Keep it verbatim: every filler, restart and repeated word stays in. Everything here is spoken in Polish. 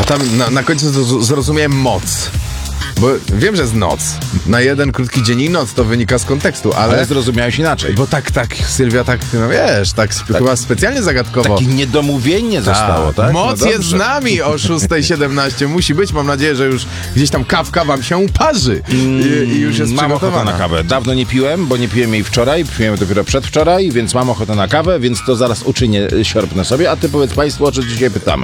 A tam na, na końcu z- zrozumiałem moc. Bo wiem, że jest noc. Na jeden krótki dzień i noc to wynika z kontekstu, ale... Ale zrozumiałeś inaczej. Bo tak, tak, Sylwia, tak, no wiesz, tak, tak. chyba specjalnie zagadkowo. Takie niedomówienie zostało, tak? Moc No jest dobrze. z nami o szósta siedemnaście. Musi być, mam nadzieję, że już gdzieś tam kawka wam się parzy. I, i już jest Mam ochotę przygotowana. na kawę. Dawno nie piłem, bo nie piłem jej wczoraj, piłem dopiero przedwczoraj, więc mam ochotę na kawę, więc to zaraz uczynię, siorpnę sobie, a ty powiedz państwu, o co dzisiaj pytamy.